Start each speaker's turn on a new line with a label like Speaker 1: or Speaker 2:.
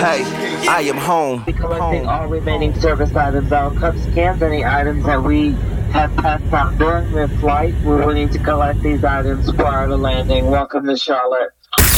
Speaker 1: Hey, I am home.
Speaker 2: Be collecting all remaining service items, our cups, cans, any items that we have passed out during the flight. We're willing to collect these items prior to landing. Welcome to Charlotte.